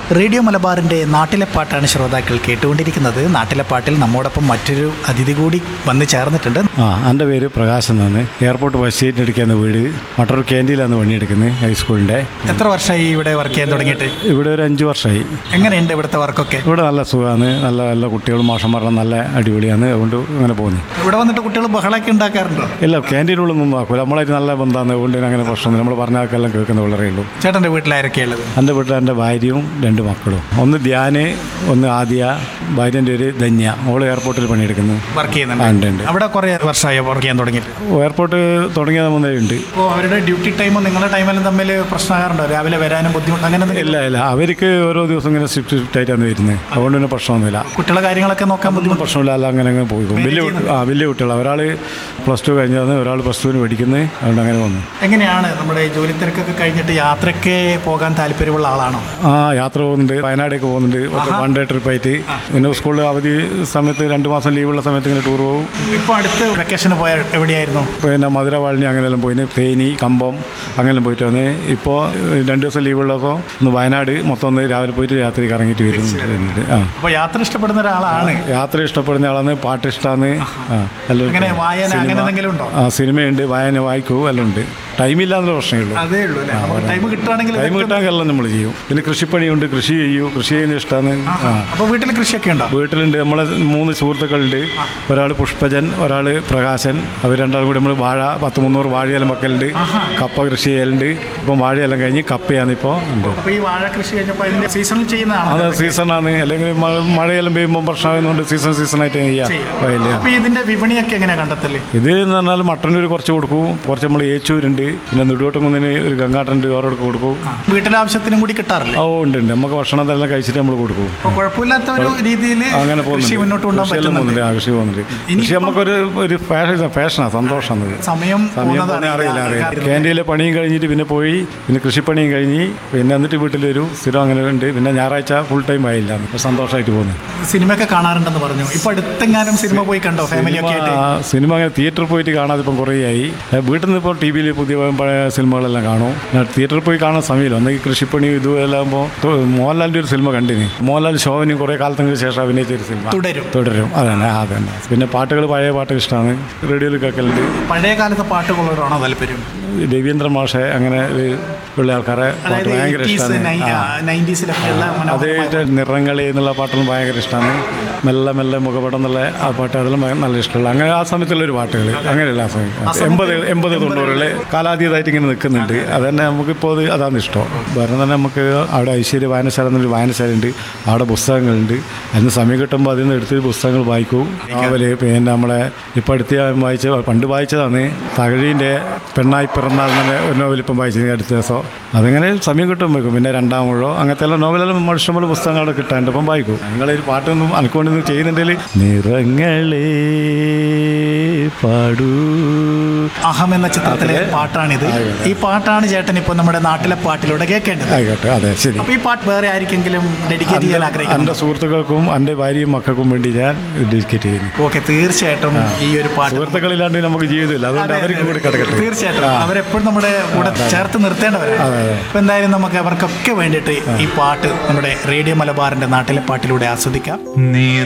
Radio മലബാറിൻ്റെ നാട്ടിലെ പാട്ടാണ് ശ്രോതാക്കൾ കേട്ടുകൊണ്ടിരിക്കുന്നത്. നാട്ടിലെ പാട്ടിൽ നമ്മോടൊപ്പം മറ്റൊരു അതിഥി കൂടി വന്ന് ചേർന്നിട്ടുണ്ട്. എൻ്റെ പേര് പ്രകാശ് എന്നാണ്. എയർപോർട്ട് ബസ് സീറ്റ് എടുക്കുന്ന വീട് മട്ടൂർ ക്യാൻറ്റീനിലാണ് പണിയെടുക്കുന്നത്, ഹൈസ്കൂളിൻ്റെ. എത്ര വർഷമായി ഇവിടെ വർക്ക് ചെയ്യാൻ തുടങ്ങിയിട്ട്? ഇവിടെ ഒരു 5 വർഷമായി. എങ്ങനെയുണ്ട് ഇവിടുത്തെ വർക്കൊക്കെ? ഇവിടെ നല്ല സുഖമാണ്, നല്ല നല്ല കുട്ടികളും മാഷന്മാരുടെ നല്ല അടിപൊളിയാണ്. അതുകൊണ്ട് അങ്ങനെ പോകുന്നു. ഇവിടെ വന്നിട്ട് കുട്ടികൾ ബഹളമൊക്കെ ഉണ്ടാക്കാറുണ്ടോ? ഇല്ല, ക്യാൻറ്റീനുകളൊന്നും നോക്കില്ല. നമ്മളായിട്ട് നല്ല ബന്ധമാണ്. അതുകൊണ്ട് അങ്ങനെ പ്രശ്നമൊന്നും നമ്മൾ പറഞ്ഞാൽക്കെല്ലാം കേൾക്കുന്ന വളരെ ഉള്ളൂ. ചേട്ടൻ്റെ വീട്ടിലാരൊക്കെയുള്ളത്? എൻ്റെ വീട്ടിൽ എൻ്റെ ഭാര്യയും 2 മക്കളും. ഒന്ന് ധ്യാന്, ഒന്ന് ആദ്യ. ഭാര്യൻ്റെ ഒരു ധന്യ. ഓൾ എയർപോർട്ടിൽ പണിയെടുക്കുന്നു, വർക്ക് ചെയ്യുന്നുണ്ട്. അവിടെ കുറേ വർഷമായി വർക്ക് ചെയ്യാൻ തുടങ്ങിയിട്ട്? എയർപോർട്ട് തുടങ്ങിയത് മുന്നേ ഉണ്ട്. അപ്പോൾ അവരുടെ ഡ്യൂട്ടി ടൈമും നിങ്ങളുടെ ടൈമിലും തമ്മിൽ പ്രശ്നമാകാറുണ്ടോ? രാവിലെ വരാനും ബുദ്ധിമുട്ട് അങ്ങനെ? ഇല്ല, അവർക്ക് ഓരോ ദിവസം ഇങ്ങനെ ഷിഫ്റ്റ് ആയിട്ടാണ് വരുന്നത്. അതുകൊണ്ട് തന്നെ പ്രശ്നമൊന്നുമില്ല. കുട്ടികളെ കാര്യങ്ങളൊക്കെ നോക്കാൻ ബുദ്ധിമുട്ട്? പ്രശ്നമില്ല, അല്ല അങ്ങനെ പോയി. വലിയ കുട്ടികൾ, ഒരാൾ +2 കഴിഞ്ഞതാണ്, ഒരാൾ +2 പഠിക്കുന്നത്. അതുകൊണ്ട് അങ്ങനെ വന്നു. എങ്ങനെയാണ് നമ്മുടെ ജോലി തിരക്കൊക്കെ കഴിഞ്ഞിട്ട് യാത്രയ്ക്ക് പോകാൻ താല്പര്യമുള്ള ആളാണോ? യാത്ര പോകുന്നുണ്ട്, വയനാടേക്ക് പോകുന്നുണ്ട്, 1 ഡേ ട്രിപ്പായിട്ട്. പിന്നെ സ്കൂളിൽ അവധി സമയത്ത് 2 മാസം ലീവുള്ള സമയത്ത് ഇങ്ങനെ ടൂർ പോകും. ഇപ്പോൾ അടുത്ത് വെക്കേഷന് പോയാൽ എവിടെയായിരുന്നു? പിന്നെ മധുര, വാഴനി അങ്ങനെയെല്ലാം പോയിന്, തേനി, കമ്പം അങ്ങനെല്ലാം പോയിട്ട് വന്ന്. ഇപ്പോൾ 2 ദിവസം ലീവുള്ളപ്പോൾ ഒന്ന് വയനാട് മൊത്തം ഒന്ന് രാവിലെ പോയിട്ട് രാത്രി കറങ്ങിയിട്ട് വരുന്നുണ്ട്. അപ്പോൾ യാത്ര ഇഷ്ടപ്പെടുന്ന ഒരാളാണ്? യാത്ര ഇഷ്ടപ്പെടുന്ന ആളാണ്, പാട്ട് ഇഷ്ടമാണ്. വായന അങ്ങനെ എന്തെങ്കിലും ഉണ്ടോ? സിനിമയുണ്ട്, വായന വായിക്കൂ, എല്ലാം ഉണ്ട്. ടൈമില്ലാന്നുള്ള പ്രശ്നമേ ഉള്ളൂ. അതേ ഉള്ളൂ. ടൈം കിട്ടാനെല്ലാം നമ്മൾ ചെയ്യും. പിന്നെ കൃഷിപ്പണിയുണ്ട്, കൃഷി ചെയ്യുന്ന ഇഷ്ടമാണ്. അപ്പോൾ വീട്ടിൽ കൃഷിയൊക്കെ ഉണ്ടോ? വീട്ടിലുണ്ട്. നമ്മളെ 3 സുഹൃത്തുക്കളുണ്ട്. ഒരാൾ പുഷ്പജൻ, ഒരാൾ പ്രകാശൻ. അവർ 2 കൂടി നമ്മൾ വാഴ 10-300 വാഴയെല്ലാം വെക്കലുണ്ട്. കപ്പ കൃഷി ചെയ്യലുണ്ട്. ഇപ്പം വാഴയെല്ലാം കഴിഞ്ഞ് കപ്പയാണ് ഇപ്പോൾ ഉണ്ട്. അപ്പോൾ ഈ വാഴ കൃഷി കഴിഞ്ഞപ്പോൾ അതിൻ്റെ സീസണിൽ ചെയ്യുന്നതാണ്? അത് സീസണാണ്. അല്ലെങ്കിൽ മഴയെല്ലാം പെയ്യുമ്പോൾ പ്രശ്നമായതുകൊണ്ട് സീസണായിട്ട് ചെയ്യാം. അപ്പോൾ ഇതിൻ്റെ വിപണിയൊക്കെ എങ്ങനെയാണ് കണ്ടെത്തല്? ഇത് എന്ന് പറഞ്ഞാൽ മട്ടന്നൂർ കുറച്ച് കൊടുക്കും, കുറച്ച് നമ്മൾ ഏച്ചൂരുണ്ട്, പിന്നെ നെടുവോട്ടുംകുന്നിന് ഒരു ഗംഗാട്ടുണ്ട്, അവരോട് കൊടുക്കും. വീട്ടിലാവശ്യത്തിനും കൂടി കിട്ടാറില്ല? ഉണ്ട്. നമുക്ക് ഭക്ഷണത്തെല്ലാം കഴിച്ചിട്ട് നമ്മൾ കൊടുക്കും. കുഴപ്പമില്ലാത്ത ഒരു രീതിയിൽ അങ്ങനെ കൃഷി മുന്നോട്ട് കൊണ്ടുപോകാൻ പോകുന്നുണ്ട്. കൃഷി പോകുന്നുണ്ട്. കൃഷി നമുക്കൊരു ഫാഷനാണ്, സന്തോഷമാണ്. സമയം അറിയില്ല. ക്യാൻറ്റീനിലെ പണിയും കഴിഞ്ഞിട്ട് പിന്നെ പോയി, പിന്നെ കൃഷിപ്പണിയും കഴിഞ്ഞ് പിന്നെ എന്നിട്ട് വീട്ടിൽ വരും. സ്ഥിരം അങ്ങനെ ഉണ്ട്. പിന്നെ ഞായറാഴ്ച ഫുൾ ടൈം ആയില്ല, സന്തോഷമായിട്ട് പോകുന്നു. സിനിമയൊക്കെ കാണാറുണ്ടെന്ന് പറഞ്ഞു. ഇപ്പോൾ അടുത്തെങ്ങാനും സിനിമ പോയി കണ്ടോ? ഫാമിലിയൊക്കെ ആയിട്ട് സിനിമ അങ്ങനെ തിയേറ്ററിൽ പോയിട്ട് കാണാതെ ഇപ്പം കുറേ ആയി. വീട്ടിൽ നിന്ന് ഇപ്പോൾ TV യിൽ പുതിയ പഴയ സിനിമകളെല്ലാം കാണും. തിയേറ്ററിൽ പോയി കാണാൻ സമയമില്ല. ഒന്നെങ്കിൽ കൃഷിപ്പണി ഇതുമെല്ലാകുമ്പോൾ മോഹൻലാലിൻ്റെ ഒരു സിനിമ കണ്ടിന്. മോഹൻലാൽ ശോഭനയും കുറേ കാലത്തിന് ശേഷം അഭിനയിച്ച ഒരു സിനിമ തുടരും. അതന്നെ. പിന്നെ പാട്ടുകൾ, പഴയ പാട്ടുകൾ ഇഷ്ടമാണ്, റേഡിയോയിൽ കേൾക്കലുണ്ട്. പഴയ കാലത്തെ പാട്ടുകളോടാണോ താല്പര്യം? രവീന്ദ്രൻ മാഷെ അങ്ങനെ ഉള്ള ആൾക്കാരെ പാട്ട് ഭയങ്കര ഇഷ്ടമാണ്. അതേ നിറങ്ങളി എന്നുള്ള പാട്ടുകൾ ഭയങ്കര ഇഷ്ടമാണ്. മെല്ലെ മെല്ലെ മുഖപടം എന്നുള്ള ആ പാട്ട്, അതെല്ലാം നല്ല ഇഷ്ടമുള്ള അങ്ങനെ ആ സമയത്തുള്ളൊരു പാട്ടുകൾ. അങ്ങനെയുള്ള ആ സമയം 80-90 കാലാതീതമായിട്ട് ഇങ്ങനെ നിൽക്കുന്നുണ്ട്. അത് തന്നെ നമുക്കിപ്പോൾ അതാണ് ഇഷ്ടം. വേറെ തന്നെ നമുക്ക് അവിടെ ഐശ്വര്യ വായനശാല എന്നൊരു വായനശാലയുണ്ട്. അവിടെ പുസ്തകങ്ങളുണ്ട്. അതിന് സമയം കിട്ടുമ്പോൾ അതിൽ നിന്ന് എടുത്ത് പുസ്തകങ്ങൾ വായിക്കും. നോവല്, പിന്നെ നമ്മളെ ഇപ്പോൾ പണ്ട് വായിച്ചതാണ് തകഴീൻ്റെ പെണ്ണായി പിറന്നാൽ തന്നെ ഒരു നോവൽ ഇപ്പം വായിച്ചത് അടുത്ത ദിവസം. അതങ്ങനെ സമയം കിട്ടും വയ്ക്കും. പിന്നെ 2-ാം മുഴോ അങ്ങനത്തെ എല്ലാം നോവലെല്ലാം ഇഷ്ടംപോലെ പുസ്തകങ്ങളവിടെ കിട്ടാണ്ട് ഇപ്പം വായിക്കും. ഞങ്ങളൊരു പാട്ടൊന്നും അനക്കൊണ്ടൊന്നും ചെയ്യുന്നുണ്ടെങ്കിൽ നിറങ്ങളെ പാടൂ അഹം എന്ന ചിത്രത്തിലെ പാട്ടാണിത്. ഈ പാട്ടാണ് ചേട്ടൻ ഇപ്പോൾ നമ്മുടെ നാട്ടിലെ പാട്ടിലൂടെ കേൾക്കേണ്ടത്. ആയിക്കോട്ടെ. അതെ, ശരി. അപ്പോൾ ഈ പാട്ട് വേറെ ആർക്കെങ്കിലും ഡെഡിക്കേറ്റ് ചെയ്യാൻ ആഗ്രഹിക്കുന്നു? എൻ്റെ സുഹൃത്തുക്കൾക്കും എൻ്റെ ഭാര്യയും മക്കൾക്കും വേണ്ടി ഞാൻ ഡെഡിക്കേറ്റ് ചെയ്യുന്നു. ഓക്കെ, തീർച്ചയായിട്ടും ഈ ഒരു പാട്ട് സുഹൃത്തുക്കളില്ലാണ്ട് നമുക്ക് ജീവിതമില്ല. അതുകൊണ്ട് അവർക്ക് കൂടി കിടക്കട്ടെ. തീർച്ചയായിട്ടും അവരെപ്പോഴും നമ്മുടെ കൂടെ ചേർത്ത് നിർത്തേണ്ടവരാണ്. അപ്പോൾ എന്തായാലും നമുക്ക് അവർക്കൊക്കെ വേണ്ടിയിട്ട് ഈ പാട്ട് നമ്മുടെ റേഡിയോ മലബാറിൻ്റെ നാട്ടിലെ പാട്ടിലൂടെ ആസ്വദിക്കാം.